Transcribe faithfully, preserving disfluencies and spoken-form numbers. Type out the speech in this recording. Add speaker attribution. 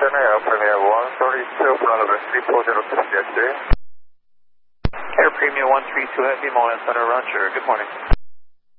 Speaker 1: Center, Air Premier one thirty-two, runway three four zero to C X A.
Speaker 2: Air Premium one three two Heavy, Moline Center, Roger. Good morning.